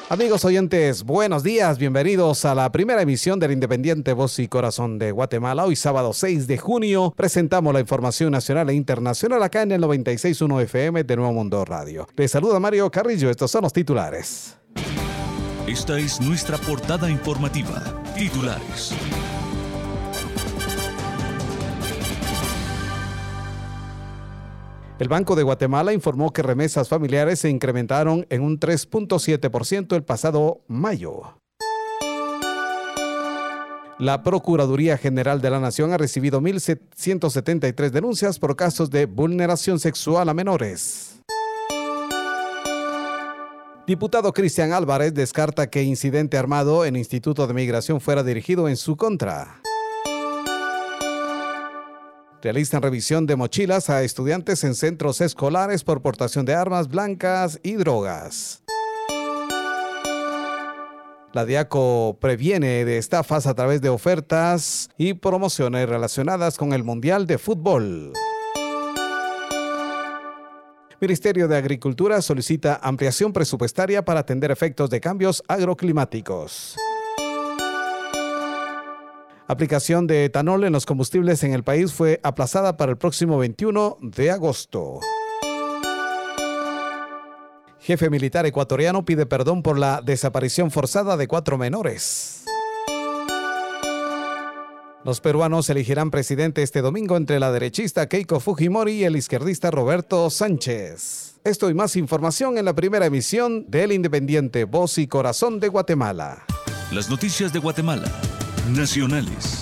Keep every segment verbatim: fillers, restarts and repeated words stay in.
Amigos oyentes, buenos días, bienvenidos a la primera emisión del Independiente Voz y Corazón de Guatemala. Hoy sábado seis de junio presentamos la información nacional e internacional acá en el noventa y seis punto uno F M de Nuevo Mundo Radio. Les saluda Mario Carrillo, estos son los titulares. Esta es nuestra portada informativa. Titulares. El Banco de Guatemala informó que remesas familiares se incrementaron en un tres punto siete por ciento el pasado mayo. La Procuraduría General de la Nación ha recibido mil ciento setenta y tres denuncias por casos de vulneración sexual a menores. Diputado Cristian Álvarez descarta que incidente armado en Instituto de Migración fuera dirigido en su contra. Realizan revisión de mochilas a estudiantes en centros escolares por portación de armas blancas y drogas. La Diaco previene de estafas a través de ofertas y promociones relacionadas con el Mundial de Fútbol. Ministerio de Agricultura solicita ampliación presupuestaria para atender efectos de cambios agroclimáticos. Aplicación de etanol en los combustibles en el país fue aplazada para el próximo veintiuno de agosto. Jefe militar ecuatoriano pide perdón por la desaparición forzada de cuatro menores. Los peruanos elegirán presidente este domingo entre la derechista Keiko Fujimori y el izquierdista Roberto Sánchez. Esto y más información en la primera emisión del Independiente Voz y Corazón de Guatemala. Las noticias de Guatemala. Nacionales.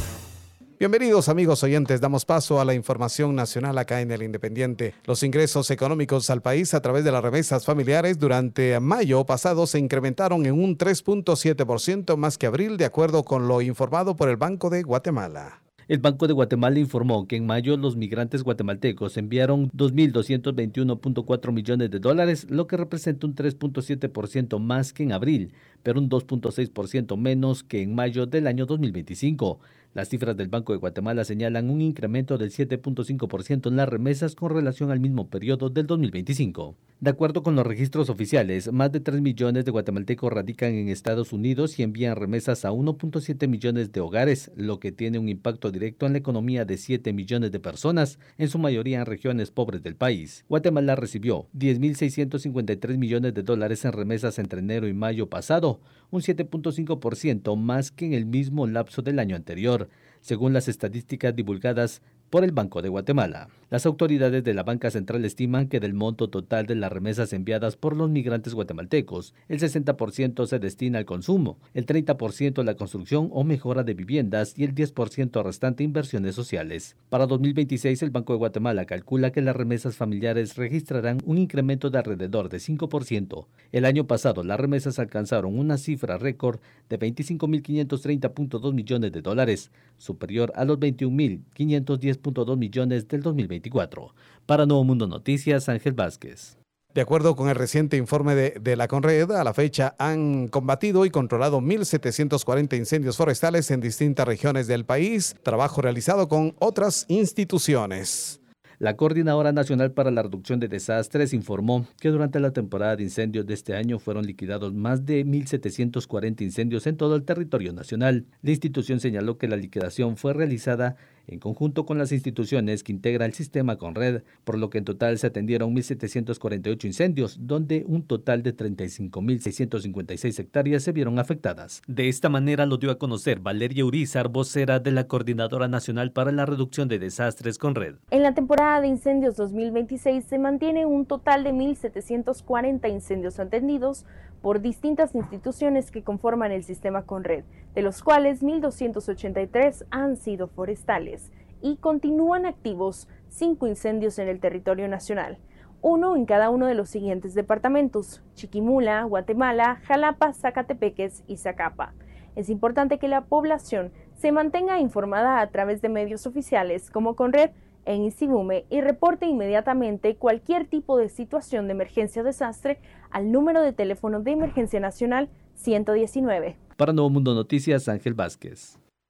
Bienvenidos amigos oyentes, damos paso a la información nacional acá en el Independiente. Los ingresos económicos al país a través de las remesas familiares durante mayo pasado se incrementaron en un tres punto siete por ciento más que abril, de acuerdo con lo informado por el Banco de Guatemala. El Banco de Guatemala informó que en mayo los migrantes guatemaltecos enviaron dos mil doscientos veintiuno punto cuatro millones de dólares, lo que representa un tres punto siete por ciento más que en abril, pero un dos punto seis por ciento menos que en mayo del año dos mil veinticinco. Las cifras del Banco de Guatemala señalan un incremento del siete punto cinco por ciento en las remesas con relación al mismo periodo del dos mil veinticinco. De acuerdo con los registros oficiales, más de tres millones de guatemaltecos radican en Estados Unidos y envían remesas a uno punto siete millones de hogares, lo que tiene un impacto directo en la economía de siete millones de personas, en su mayoría en regiones pobres del país. Guatemala recibió diez mil seiscientos cincuenta y tres millones de dólares en remesas entre enero y mayo pasado, un siete punto cinco por ciento más que en el mismo lapso del año anterior, según las estadísticas divulgadas por el Banco de Guatemala. Las autoridades de la Banca Central estiman que del monto total de las remesas enviadas por los migrantes guatemaltecos, el sesenta por ciento se destina al consumo, el treinta por ciento a la construcción o mejora de viviendas y el diez por ciento restante a inversiones sociales. Para dos mil veintiséis, el Banco de Guatemala calcula que las remesas familiares registrarán un incremento de alrededor de cinco por ciento. El año pasado, las remesas alcanzaron una cifra récord de veinticinco mil quinientos treinta punto dos millones de dólares, superior a los veintiún mil quinientos diez punto dos millones del dos mil veinticuatro. Para Nuevo Mundo Noticias, Ángel Vázquez. De acuerdo con el reciente informe de, de la Conred, a la fecha han combatido y controlado mil setecientos cuarenta incendios forestales en distintas regiones del país, trabajo realizado con otras instituciones. La Coordinadora Nacional para la Reducción de Desastres informó que durante la temporada de incendios de este año fueron liquidados más de mil setecientos cuarenta incendios en todo el territorio nacional. La institución señaló que la liquidación fue realizada en conjunto con las instituciones que integra el sistema Conred, por lo que en total se atendieron mil setecientos cuarenta y ocho incendios, donde un total de treinta y cinco mil seiscientos cincuenta y seis hectáreas se vieron afectadas. De esta manera lo dio a conocer Valeria Urizar, vocera de la Coordinadora Nacional para la Reducción de Desastres Conred. En la temporada de incendios dos mil veintiséis se mantiene un total de mil setecientos cuarenta incendios atendidos por distintas instituciones que conforman el sistema Conred, de los cuales mil doscientos ochenta y tres han sido forestales y continúan activos cinco incendios en el territorio nacional, uno en cada uno de los siguientes departamentos: Chiquimula, Guatemala, Jalapa, Zacatepeques y Zacapa. Es importante que la población se mantenga informada a través de medios oficiales como Conred en Isibume y reporte inmediatamente cualquier tipo de situación de emergencia o desastre al número de teléfono de emergencia nacional ciento diecinueve. Para Nuevo Mundo Noticias, Ángel Vázquez.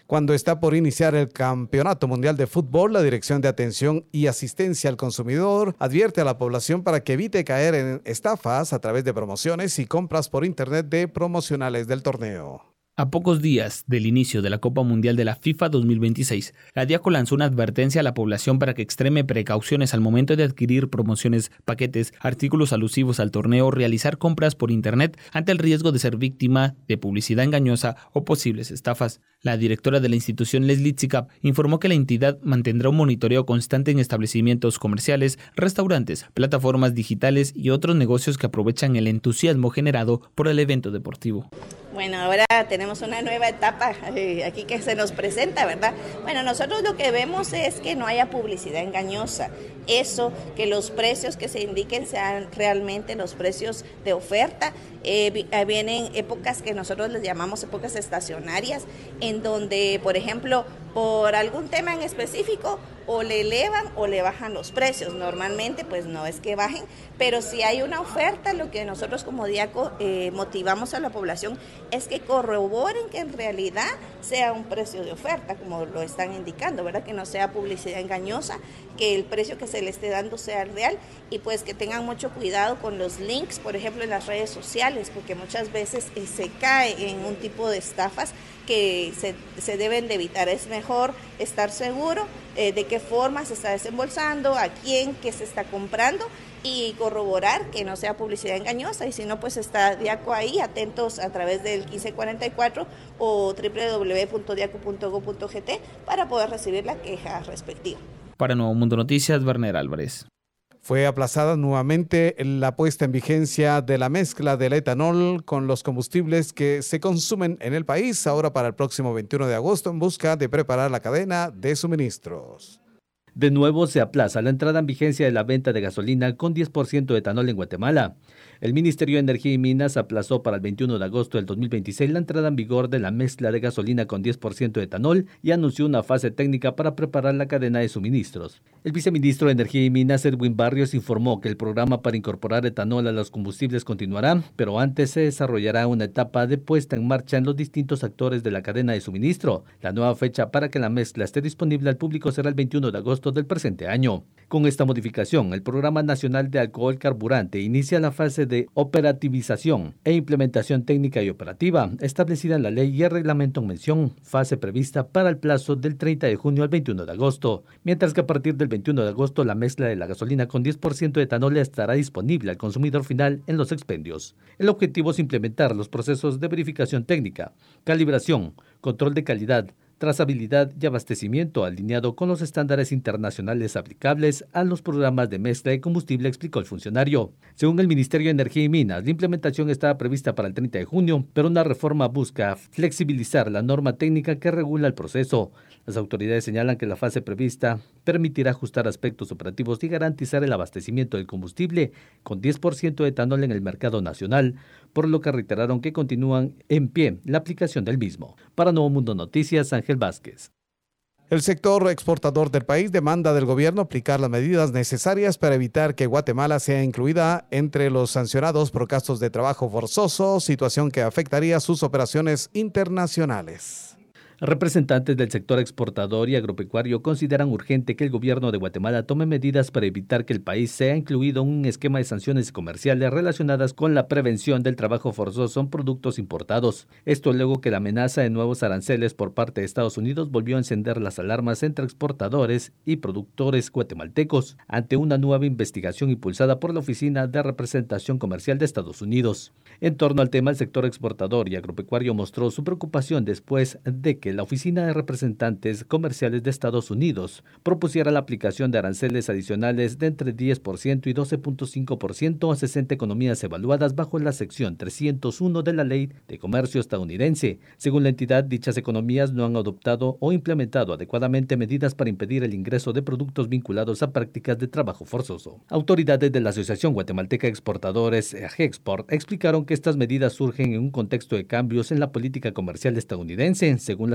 Cuando está por iniciar el Campeonato Mundial de Fútbol, la Dirección de Atención y Asistencia al Consumidor advierte a la población para que evite caer en estafas a través de promociones y compras por internet de promocionales del torneo. A pocos días del inicio de la Copa Mundial de la FIFA dos mil veintiséis, la Diaco lanzó una advertencia a la población para que extreme precauciones al momento de adquirir promociones, paquetes, artículos alusivos al torneo o realizar compras por internet ante el riesgo de ser víctima de publicidad engañosa o posibles estafas. La directora de la institución, Leslie Tsikap, informó que la entidad mantendrá un monitoreo constante en establecimientos comerciales, restaurantes, plataformas digitales y otros negocios que aprovechan el entusiasmo generado por el evento deportivo. Bueno, ahora tenemos una nueva etapa eh, aquí que se nos presenta, ¿verdad? Bueno, nosotros lo que vemos es que no haya publicidad engañosa. Eso, que los precios que se indiquen sean realmente los precios de oferta. Eh, vienen épocas que nosotros les llamamos épocas estacionarias, en donde, por ejemplo, por algún tema en específico, o le elevan o le bajan los precios. Normalmente, pues no es que bajen, pero si hay una oferta, lo que nosotros como Diaco eh, motivamos a la población es que corroboren que en realidad sea un precio de oferta, como lo están indicando, ¿verdad? Que no sea publicidad engañosa, que el precio que se le esté dando sea el real y pues que tengan mucho cuidado con los links, por ejemplo, en las redes sociales, porque muchas veces eh, se cae en un tipo de estafas que se, se deben de evitar. Es mejor estar seguro eh, de qué forma se está desembolsando, a quién, qué se está comprando y corroborar que no sea publicidad engañosa, y si no, pues está Diaco ahí, atentos a través del quince cuarenta y cuatro o doble u doble u doble u punto diaco punto gob punto gt para poder recibir la queja respectiva. Para Nuevo Mundo Noticias, Werner Álvarez. Fue aplazada nuevamente la puesta en vigencia de la mezcla del etanol con los combustibles que se consumen en el país, ahora para el próximo veintiuno de agosto, en busca de preparar la cadena de suministros. De nuevo se aplaza la entrada en vigencia de la venta de gasolina con diez por ciento de etanol en Guatemala. El Ministerio de Energía y Minas aplazó para el veintiuno de agosto del dos mil veintiséis la entrada en vigor de la mezcla de gasolina con diez por ciento de etanol y anunció una fase técnica para preparar la cadena de suministros. El viceministro de Energía y Minas, Edwin Barrios, informó que el programa para incorporar etanol a los combustibles continuará, pero antes se desarrollará una etapa de puesta en marcha en los distintos actores de la cadena de suministro. La nueva fecha para que la mezcla esté disponible al público será el veintiuno de agosto del presente año. Con esta modificación, el Programa Nacional de Alcohol Carburante inicia la fase de operativización e implementación técnica y operativa establecida en la ley y el reglamento en mención, fase prevista para el plazo del treinta de junio al veintiuno de agosto, mientras que a partir del veintiuno de agosto la mezcla de la gasolina con diez por ciento de etanol estará disponible al consumidor final en los expendios. El objetivo es implementar los procesos de verificación técnica, calibración, control de calidad, trazabilidad y abastecimiento alineado con los estándares internacionales aplicables a los programas de mezcla de combustible, explicó el funcionario. Según el Ministerio de Energía y Minas, la implementación estaba prevista para el treinta de junio, pero una reforma busca flexibilizar la norma técnica que regula el proceso. Las autoridades señalan que la fase prevista permitirá ajustar aspectos operativos y garantizar el abastecimiento del combustible con diez por ciento de etanol en el mercado nacional, por lo que reiteraron que continúan en pie la aplicación del mismo. Para Nuevo Mundo Noticias, Ángel Vázquez. El sector exportador del país demanda del gobierno aplicar las medidas necesarias para evitar que Guatemala sea incluida entre los sancionados por casos de trabajo forzoso, situación que afectaría sus operaciones internacionales. Representantes del sector exportador y agropecuario consideran urgente que el gobierno de Guatemala tome medidas para evitar que el país sea incluido en un esquema de sanciones comerciales relacionadas con la prevención del trabajo forzoso en productos importados. Esto luego que la amenaza de nuevos aranceles por parte de Estados Unidos volvió a encender las alarmas entre exportadores y productores guatemaltecos ante una nueva investigación impulsada por la Oficina de Representación Comercial de Estados Unidos. En torno al tema, el sector exportador y agropecuario mostró su preocupación después de que que la Oficina de Representantes Comerciales de Estados Unidos propusiera la aplicación de aranceles adicionales de entre diez por ciento y doce punto cinco por ciento a sesenta economías evaluadas bajo la sección trescientos uno de la Ley de Comercio estadounidense. Según la entidad, dichas economías no han adoptado o implementado adecuadamente medidas para impedir el ingreso de productos vinculados a prácticas de trabajo forzoso. Autoridades de la Asociación Guatemalteca de Exportadores, AGEXPORT, explicaron que estas medidas surgen en un contexto de cambios en la política comercial estadounidense, según la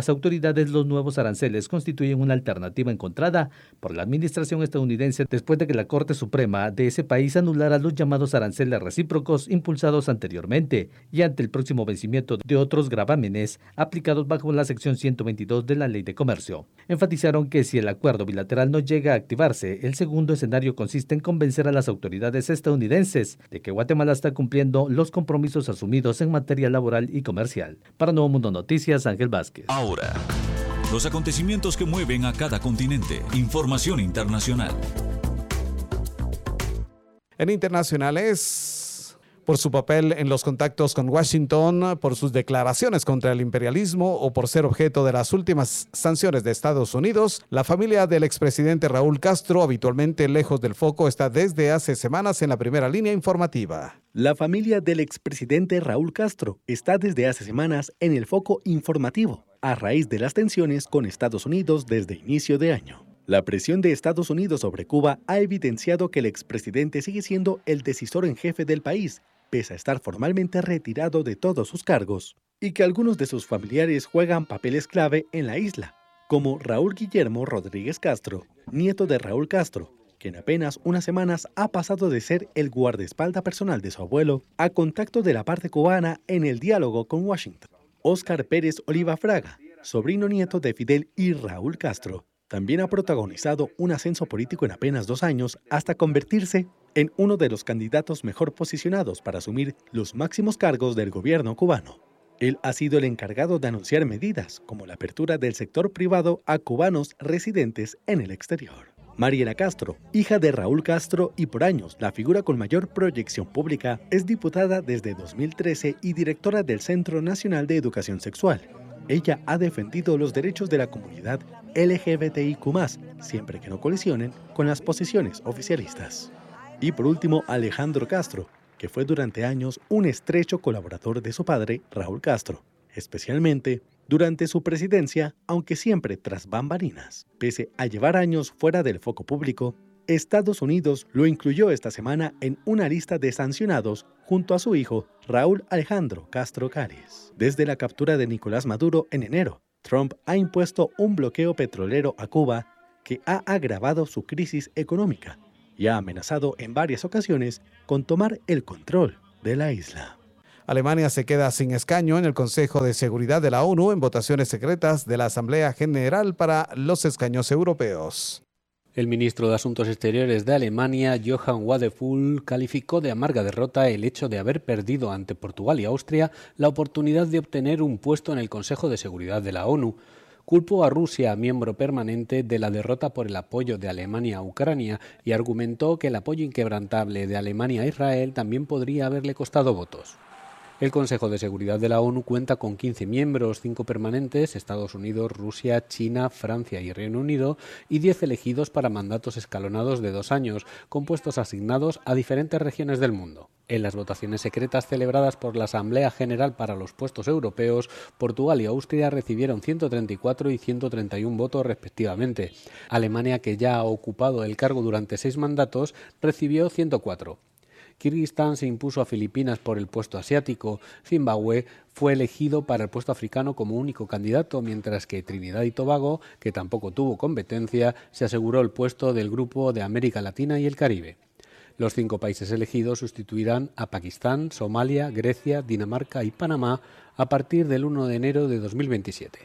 las autoridades, los nuevos aranceles constituyen una alternativa encontrada por la administración estadounidense después de que la Corte Suprema de ese país anulara los llamados aranceles recíprocos impulsados anteriormente y ante el próximo vencimiento de otros gravámenes aplicados bajo la sección ciento veintidós de la Ley de Comercio. Enfatizaron que si el acuerdo bilateral no llega a activarse, el segundo escenario consiste en convencer a las autoridades estadounidenses de que Guatemala está cumpliendo los compromisos asumidos en materia laboral y comercial. Para Nuevo Mundo Noticias, Ángel Vázquez. Ahora, los acontecimientos que mueven a cada continente. Información internacional. En internacionales, por su papel en los contactos con Washington, por sus declaraciones contra el imperialismo o por ser objeto de las últimas sanciones de Estados Unidos, la familia del expresidente Raúl Castro, habitualmente lejos del foco, está desde hace semanas en la primera línea informativa. La familia del expresidente Raúl Castro está desde hace semanas en el foco informativo, a raíz de las tensiones con Estados Unidos desde inicio de año. La presión de Estados Unidos sobre Cuba ha evidenciado que el expresidente sigue siendo el decisor en jefe del país, pese a estar formalmente retirado de todos sus cargos, y que algunos de sus familiares juegan papeles clave en la isla, como Raúl Guillermo Rodríguez Castro, nieto de Raúl Castro, que en apenas unas semanas ha pasado de ser el guardaespaldas personal de su abuelo a contacto de la parte cubana en el diálogo con Washington. Óscar Pérez Oliva Fraga, sobrino nieto de Fidel y Raúl Castro, también ha protagonizado un ascenso político en apenas dos años hasta convertirse en uno de los candidatos mejor posicionados para asumir los máximos cargos del gobierno cubano. Él ha sido el encargado de anunciar medidas como la apertura del sector privado a cubanos residentes en el exterior. Mariela Castro, hija de Raúl Castro y por años la figura con mayor proyección pública, es diputada desde dos mil trece y directora del Centro Nacional de Educación Sexual. Ella ha defendido los derechos de la comunidad L G B T I Q más, siempre que no colisionen con las posiciones oficialistas. Y por último, Alejandro Castro, que fue durante años un estrecho colaborador de su padre, Raúl Castro, especialmente durante su presidencia, aunque siempre tras bambalinas. Pese a llevar años fuera del foco público, Estados Unidos lo incluyó esta semana en una lista de sancionados junto a su hijo, Raúl Alejandro Castro Cares. Desde la captura de Nicolás Maduro en enero, Trump ha impuesto un bloqueo petrolero a Cuba que ha agravado su crisis económica y ha amenazado en varias ocasiones con tomar el control de la isla. Alemania se queda sin escaño en el Consejo de Seguridad de la ONU en votaciones secretas de la Asamblea General para los escaños europeos. El ministro de Asuntos Exteriores de Alemania, Johann Wadephul, calificó de amarga derrota el hecho de haber perdido ante Portugal y Austria la oportunidad de obtener un puesto en el Consejo de Seguridad de la ONU. Culpó a Rusia, miembro permanente, de la derrota por el apoyo de Alemania a Ucrania y argumentó que el apoyo inquebrantable de Alemania a Israel también podría haberle costado votos. El Consejo de Seguridad de la ONU cuenta con quince miembros, cinco permanentes, Estados Unidos, Rusia, China, Francia y Reino Unido, y diez elegidos para mandatos escalonados de dos años, con puestos asignados a diferentes regiones del mundo. En las votaciones secretas celebradas por la Asamblea General para los puestos europeos, Portugal y Austria recibieron ciento treinta y cuatro y ciento treinta y uno votos respectivamente. Alemania, que ya ha ocupado el cargo durante seis mandatos, recibió ciento cuatro. Kirguistán se impuso a Filipinas por el puesto asiático, Zimbabue fue elegido para el puesto africano como único candidato, mientras que Trinidad y Tobago, que tampoco tuvo competencia, se aseguró el puesto del grupo de América Latina y el Caribe. Los cinco países elegidos sustituirán a Pakistán, Somalia, Grecia, Dinamarca y Panamá a partir del primero de enero de dos mil veintisiete.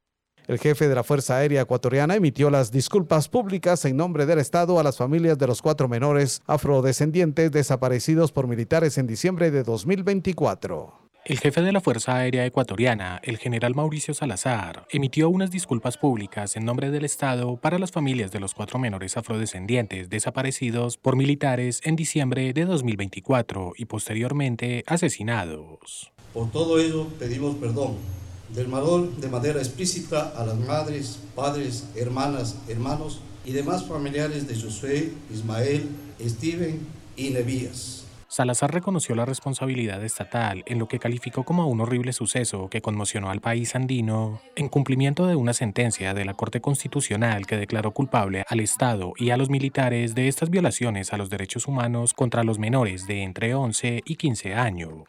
El jefe de la Fuerza Aérea Ecuatoriana emitió las disculpas públicas en nombre del Estado a las familias de los cuatro menores afrodescendientes desaparecidos por militares en diciembre de dos mil veinticuatro. El jefe de la Fuerza Aérea Ecuatoriana, el general Mauricio Salazar, emitió unas disculpas públicas en nombre del Estado para las familias de los cuatro menores afrodescendientes desaparecidos por militares en diciembre de dos mil veinticuatro y posteriormente asesinados. Por todo ello pedimos perdón del valor de manera explícita a las madres, padres, hermanas, hermanos y demás familiares de Josué, Ismael, Steven y Nebías. Salazar reconoció la responsabilidad estatal en lo que calificó como un horrible suceso que conmocionó al país andino, en cumplimiento de una sentencia de la Corte Constitucional que declaró culpable al Estado y a los militares de estas violaciones a los derechos humanos contra los menores de entre once y quince años.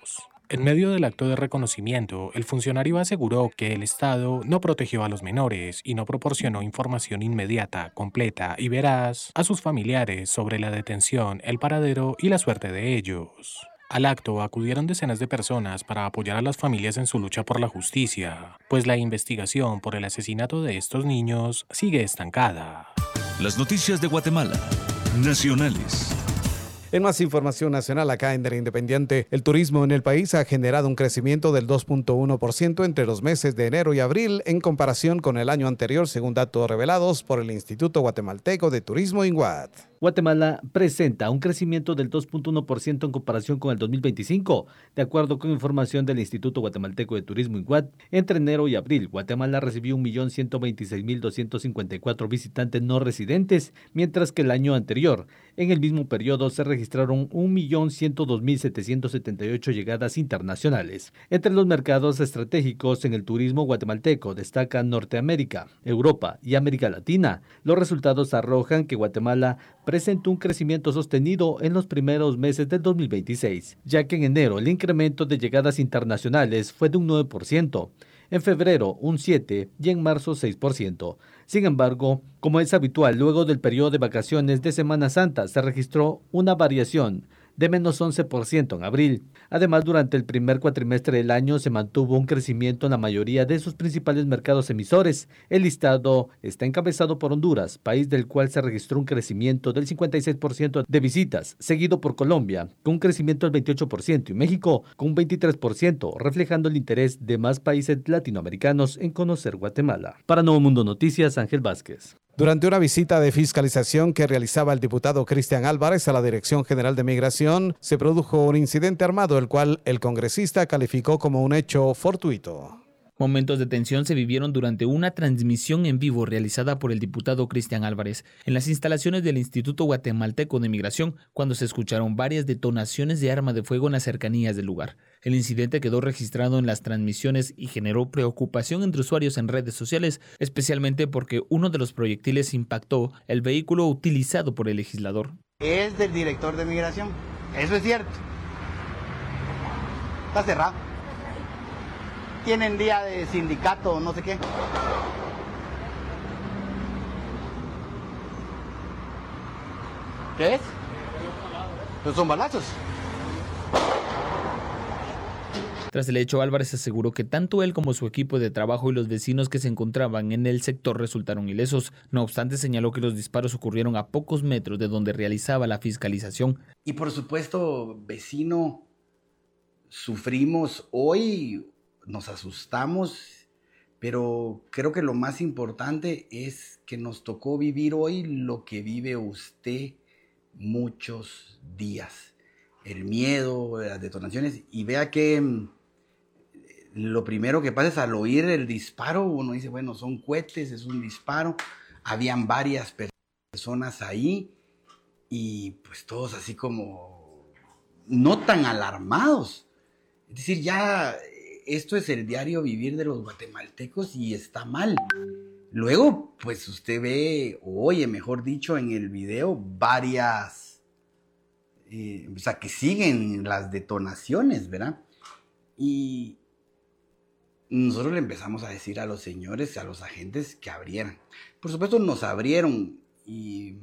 En medio del acto de reconocimiento, el funcionario aseguró que el Estado no protegió a los menores y no proporcionó información inmediata, completa y veraz a sus familiares sobre la detención, el paradero y la suerte de ellos. Al acto acudieron decenas de personas para apoyar a las familias en su lucha por la justicia, pues la investigación por el asesinato de estos niños sigue estancada. Las noticias de Guatemala, nacionales. En más información nacional acá en El Independiente, el turismo en el país ha generado un crecimiento del dos punto uno por ciento entre los meses de enero y abril en comparación con el año anterior, según datos revelados por el Instituto Guatemalteco de Turismo INGUAT. Guatemala presenta un crecimiento del dos punto uno por ciento en comparación con el dos mil veinticinco. De acuerdo con información del Instituto Guatemalteco de Turismo INGUAT, entre enero y abril, Guatemala recibió un millón ciento veintiséis mil doscientos cincuenta y cuatro visitantes no residentes, mientras que el año anterior, en el mismo periodo, se registraron un millón ciento dos mil setecientos setenta y ocho llegadas internacionales. Entre los mercados estratégicos en el turismo guatemalteco destacan Norteamérica, Europa y América Latina. Los resultados arrojan que Guatemala presentó un crecimiento sostenido en los primeros meses del dos mil veintiséis, ya que en enero el incremento de llegadas internacionales fue de un nueve por ciento, en febrero un siete por ciento y en marzo seis por ciento. Sin embargo, como es habitual, luego del periodo de vacaciones de Semana Santa se registró una variación de menos once por ciento en abril. Además, durante el primer cuatrimestre del año se mantuvo un crecimiento en la mayoría de sus principales mercados emisores. El listado está encabezado por Honduras, país del cual se registró un crecimiento del cincuenta y seis por ciento de visitas, seguido por Colombia, con un crecimiento del veintiocho por ciento, y México, con un veintitrés por ciento, reflejando el interés de más países latinoamericanos en conocer Guatemala. Para Nuevo Mundo Noticias, Ángel Vázquez. Durante una visita de fiscalización que realizaba el diputado Cristian Álvarez a la Dirección General de Migración, se produjo un incidente armado, el cual el congresista calificó como un hecho fortuito. Momentos de tensión se vivieron durante una transmisión en vivo realizada por el diputado Cristian Álvarez en las instalaciones del Instituto Guatemalteco de Migración, cuando se escucharon varias detonaciones de arma de fuego en las cercanías del lugar. El incidente quedó registrado en las transmisiones y generó preocupación entre usuarios en redes sociales, especialmente porque uno de los proyectiles impactó el vehículo utilizado por el legislador. Es del director de Migración, eso es cierto. Está cerrado. Tienen día de sindicato, no sé qué. ¿Qué es? Pues son balazos. Tras el hecho, Álvarez aseguró que tanto él como su equipo de trabajo y los vecinos que se encontraban en el sector resultaron ilesos. No obstante, señaló que los disparos ocurrieron a pocos metros de donde realizaba la fiscalización. Y por supuesto, vecino, sufrimos hoy, nos asustamos, pero creo que lo más importante es que nos tocó vivir hoy lo que vive usted muchos días. El miedo, las detonaciones, y vea que lo primero que pasa es al oír el disparo, uno dice, bueno, son cohetes, es un disparo. Habían varias personas ahí y pues todos así como no tan alarmados. Es decir, ya esto es el diario vivir de los guatemaltecos y está mal. Luego, pues usted ve, o oye, mejor dicho, en el video varias, eh, o sea, que siguen las detonaciones, ¿verdad? Y nosotros le empezamos a decir a los señores, a los agentes que abrieran. Por supuesto nos abrieron y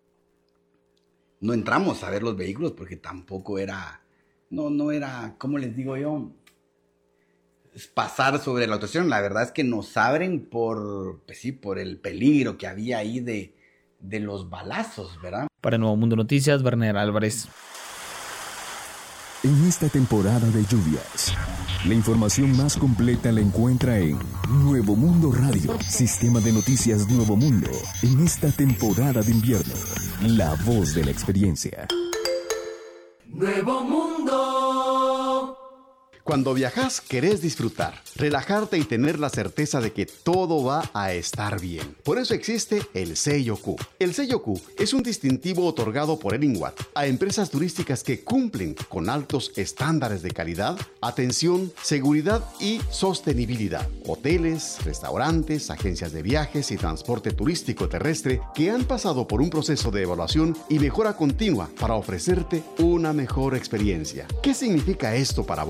no entramos a ver los vehículos porque tampoco era, no, no era, ¿cómo les digo yo? Pasar sobre la actuación. La verdad es que nos abren por, pues sí, por el peligro que había ahí de, de los balazos, ¿verdad? Para Nuevo Mundo Noticias, Werner Álvarez. En esta temporada de lluvias, la información más completa la encuentra en Nuevo Mundo Radio, sistema de noticias Nuevo Mundo. En esta temporada de invierno, la voz de la experiencia. Nuevo Mundo. Cuando viajas, querés disfrutar, relajarte y tener la certeza de que todo va a estar bien. Por eso existe el sello Q. El sello Q es un distintivo otorgado por el INGUAT a empresas turísticas que cumplen con altos estándares de calidad, atención, seguridad y sostenibilidad. Hoteles, restaurantes, agencias de viajes y transporte turístico terrestre que han pasado por un proceso de evaluación y mejora continua para ofrecerte una mejor experiencia. ¿Qué significa esto para vos?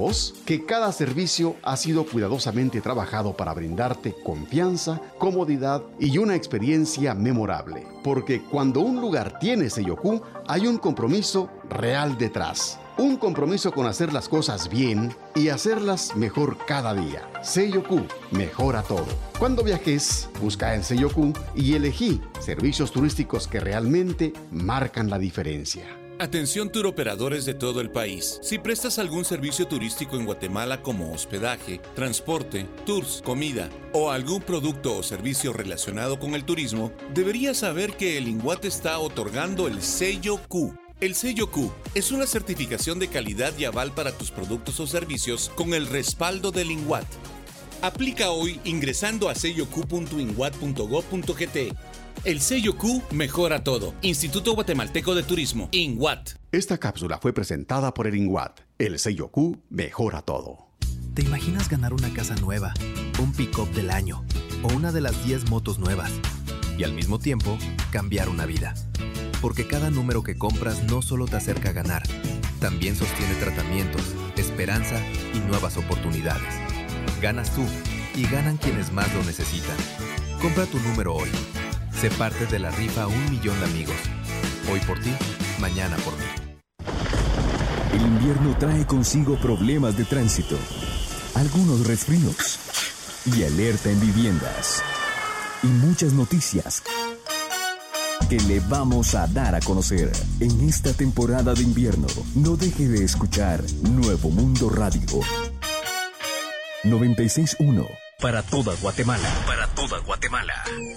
que cada servicio ha sido cuidadosamente trabajado para brindarte confianza, comodidad y una experiencia memorable. Porque cuando un lugar tiene sello Q, hay un compromiso real detrás. Un compromiso con hacer las cosas bien y hacerlas mejor cada día. Sello Q, mejora todo. Cuando viajes, busca en Sello Q y elegí servicios turísticos que realmente marcan la diferencia. Atención tour operadores de todo el país. Si prestas algún servicio turístico en Guatemala como hospedaje, transporte, tours, comida o algún producto o servicio relacionado con el turismo, deberías saber que el INWAT está otorgando el sello Q. El sello Q es una certificación de calidad y aval para tus productos o servicios con el respaldo del INWAT. Aplica hoy ingresando a sello q punto inwat punto gob punto gt. El sello Q mejora todo. Instituto Guatemalteco de Turismo, INWAT. Esta cápsula fue presentada por el INWAT. El sello Q mejora todo. ¿Te imaginas ganar una casa nueva, un pick-up del año o una de las diez motos nuevas? Y al mismo tiempo, cambiar una vida. Porque cada número que compras no solo te acerca a ganar, también sostiene tratamientos, esperanza y nuevas oportunidades. Ganas tú y ganan quienes más lo necesitan. Compra tu número hoy. Sé parte de la rifa Un Millón de Amigos. Hoy por ti, mañana por mí. El invierno trae consigo problemas de tránsito, algunos resfríos y alerta en viviendas. Y muchas noticias que le vamos a dar a conocer en esta temporada de invierno. No deje de escuchar Nuevo Mundo Radio. noventa y seis punto uno. Para toda Guatemala. Para toda Guatemala.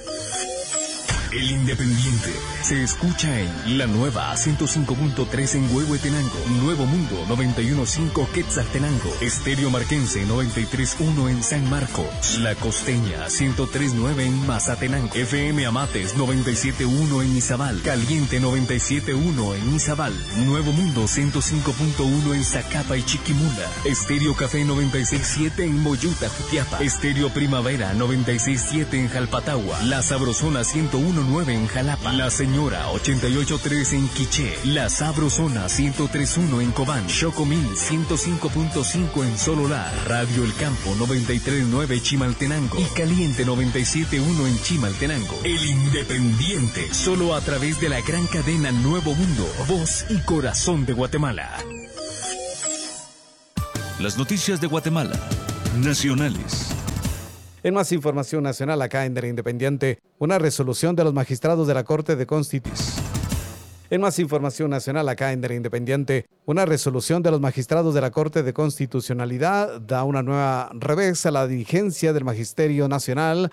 El Independiente se escucha en la nueva ciento cinco punto tres en Huehuetenango, Nuevo Mundo noventa y uno punto cinco Quetzaltenango, Estéreo Marquense noventa y tres punto uno en San Marcos, La Costeña ciento tres punto nueve en Mazatenango, F M Amates noventa y siete punto uno en Izabal, Caliente noventa y siete punto uno en Izabal, Nuevo Mundo ciento cinco punto uno en Zacapa y Chiquimula, Estéreo Café noventa y seis punto siete en Moyuta, Jutiapa, Estéreo Primavera noventa y seis punto siete en Jalpatagua, La Sabrosona ciento uno punto nueve en Jalapa, La Señora ochenta y ocho punto tres en Quiché, La Sabrosona ciento tres punto uno en Cobán, Chocomil ciento cinco punto cinco en Sololá, Radio El Campo noventa y tres punto nueve Chimaltenango y Caliente noventa y siete punto uno en Chimaltenango. El Independiente, solo a través de la gran cadena Nuevo Mundo, voz y corazón de Guatemala. Las noticias de Guatemala, nacionales. En más información nacional acá en El Independiente, una resolución de los magistrados de la Corte de Constitución. En más información nacional acá en El Independiente, una resolución de los magistrados de la Corte de Constitucionalidad da una nueva revés a la dirigencia del Magisterio Nacional